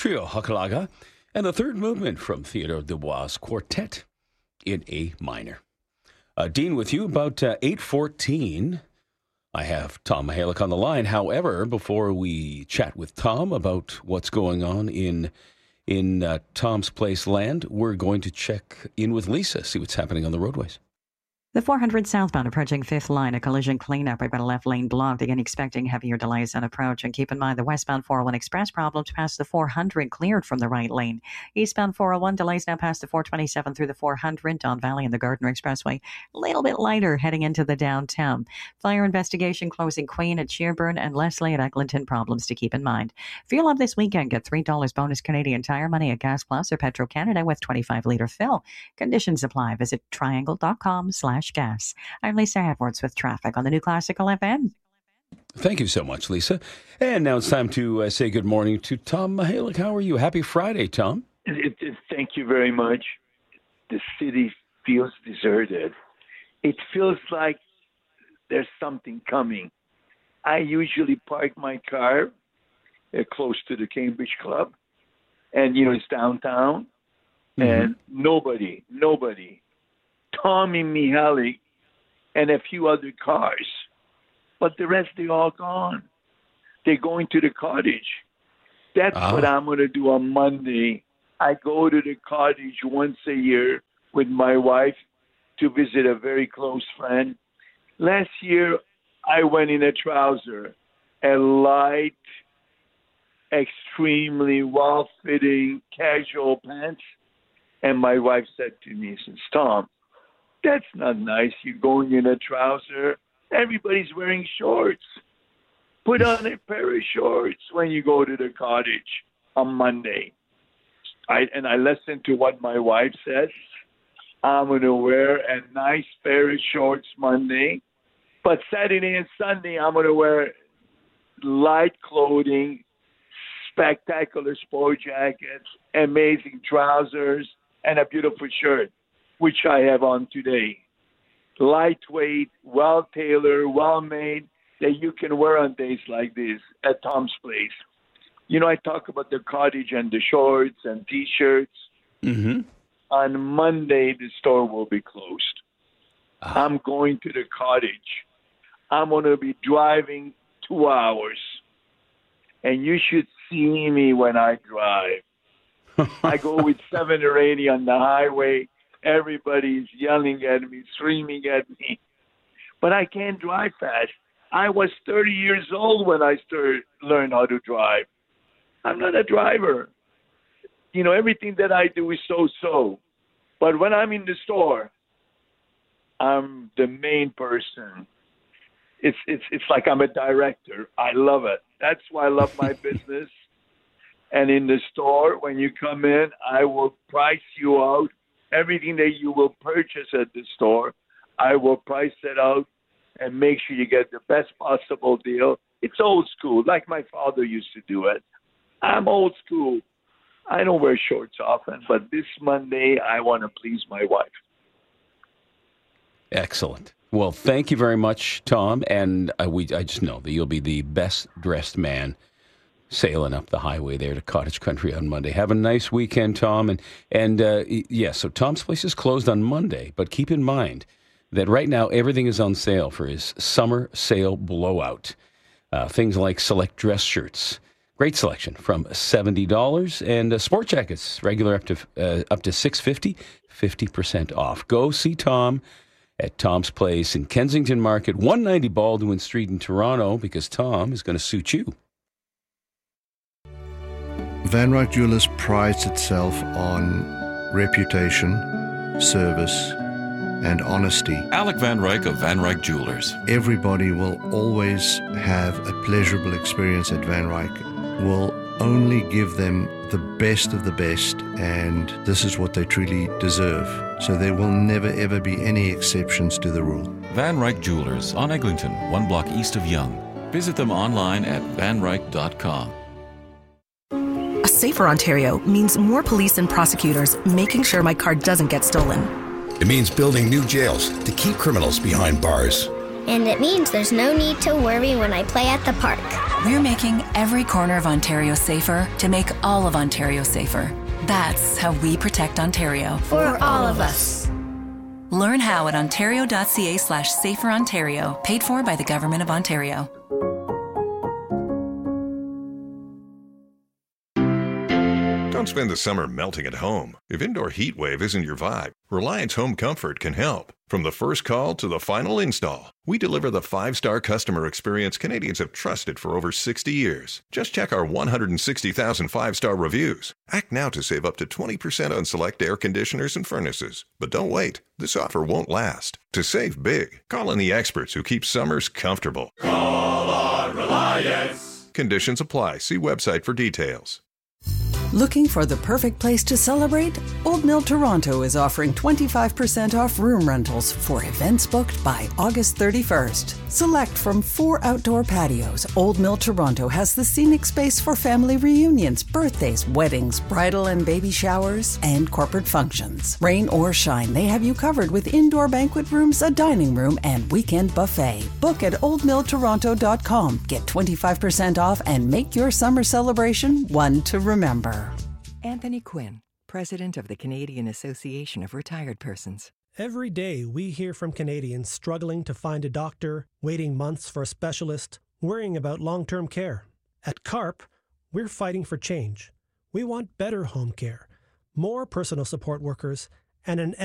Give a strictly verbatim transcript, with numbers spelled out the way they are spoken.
Trio Hakalaga, and the third movement from Theodore Dubois' Quartet in A minor. Uh, Dean, with you about uh, eight fourteen. I have Tom Mihalik on the line. However, before we chat with Tom about what's going on in in uh, Tom's Place land, we're going to check in with Lisa, see what's happening on the roadways. The four hundred southbound approaching fifth line, a collision cleanup. We've got a left lane blocked. Again, expecting heavier delays on approach. And keep in mind the westbound four oh one express problems past the four hundred cleared from the right lane. Eastbound four oh one delays now past the four twenty-seven through the four hundred. Don Valley and the Gardner Expressway a little bit lighter heading into the downtown. Fire investigation closing Queen at Shearburn and Leslie at Eglinton. Problems to keep in mind. Fuel up this weekend. Get three dollars bonus Canadian Tire Money at Gas Plus or Petro Canada with twenty-five litre fill. Conditions apply. Visit triangle.com slash gas. I'm Lisa Edwards with traffic on the New Classical F M. Thank you so much, Lisa. And now it's time to uh, say good morning to Tom Mihalik. How are you? Happy Friday, Tom. It, it, thank you very much. The city feels deserted. It feels like there's something coming. I usually park my car uh, close to the Cambridge Club, and, you know, it's downtown, mm-hmm. and nobody, nobody, Tommy Mihalik, and a few other cars. But the rest, they're all gone. They're going to the cottage. That's oh. what I'm going to do on Monday. I go to the cottage once a year with my wife to visit a very close friend. Last year, I went in a trouser, a light, extremely well-fitting casual pants. And my wife said to me, she says, Tom, that's not nice. You're going in a trouser. Everybody's wearing shorts. Put on a pair of shorts when you go to the cottage on Monday. I, and I listen to what my wife says. I'm going to wear a nice pair of shorts Monday. But Saturday and Sunday, I'm going to wear light clothing, spectacular sport jackets, amazing trousers, and a beautiful shirt, which I have on today. Lightweight, well-tailored, well-made, that you can wear on days like this at Tom's Place. You know, I talk about the cottage and the shorts and T-shirts. Mm-hmm. On Monday, the store will be closed. Ah. I'm going to the cottage. I'm going to be driving two hours. And you should see me when I drive. I go with seven or eighty on the highway. Everybody's yelling at me, screaming at me. But I can't drive fast. I was thirty years old when I started learn how to drive. I'm not a driver. You know, everything that I do is so-so. But when I'm in the store, I'm the main person. It's it's it's like I'm a director. I love it. That's why I love my business. And in the store, when you come in, I will price you out. Everything that you will purchase at the store, I will price it out and make sure you get the best possible deal. It's old school, like my father used to do it. I'm old school. I don't wear shorts often, but this Monday, I want to please my wife. Excellent. Well, thank you very much, Tom. And uh, we, I just know that you'll be the best-dressed man sailing up the highway there to Cottage Country on Monday. Have a nice weekend, Tom. And, and uh, yes, yeah, so Tom's Place is closed on Monday, but keep in mind that right now everything is on sale for his summer sale blowout. Uh, things like select dress shirts. Great selection from seventy dollars, and uh, sport jackets, regular up to uh, up to six hundred fifty dollars, fifty percent off. Go see Tom at Tom's Place in Kensington Market, one ninety Baldwin Street in Toronto, because Tom is going to suit you. Van Ryck Jewelers prides itself on reputation, service, and honesty. Alec Van Ryck of Van Ryck Jewelers. Everybody will always have a pleasurable experience at Van Ryck. We'll only give them the best of the best, and this is what they truly deserve. So there will never ever be any exceptions to the rule. Van Ryck Jewelers on Eglinton, one block east of Yonge. Visit them online at van ryck dot com. A safer Ontario means more police and prosecutors making sure my car doesn't get stolen. It means building new jails to keep criminals behind bars. And it means there's no need to worry when I play at the park. We're making every corner of Ontario safer to make all of Ontario safer. That's how we protect Ontario. For all of us. Learn how at ontario.ca slash safer Ontario. Paid for by the Government of Ontario. Don't spend the summer melting at home. If indoor heat wave isn't your vibe, Reliance Home Comfort can help. From the first call to the final install, we deliver the five-star customer experience Canadians have trusted for over sixty years. Just check our one hundred sixty thousand five-star reviews. Act now to save up to twenty percent on select air conditioners and furnaces. But don't wait. This offer won't last. To save big, call in the experts who keep summers comfortable. Call on Reliance. Conditions apply. See website for details. Looking for the perfect place to celebrate? Old Mill Toronto is offering twenty-five percent off room rentals for events booked by August thirty-first. Select from four outdoor patios. Old Mill Toronto has the scenic space for family reunions, birthdays, weddings, bridal and baby showers, and corporate functions. Rain or shine, they have you covered with indoor banquet rooms, a dining room, and weekend buffet. Book at old mill toronto dot com. Get twenty-five percent off and make your summer celebration one to remember. Anthony Quinn, President of the Canadian Association of Retired Persons. Every day we hear from Canadians struggling to find a doctor, waiting months for a specialist, worrying about long-term care. At CARP, we're fighting for change. We want better home care, more personal support workers, and an